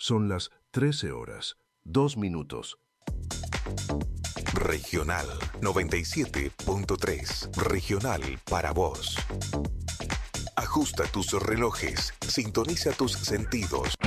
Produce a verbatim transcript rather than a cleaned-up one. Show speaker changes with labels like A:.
A: Son las trece horas, dos minutos.
B: Regional noventa y siete punto tres. Regional para vos. Ajusta tus relojes, sintoniza tus sentidos.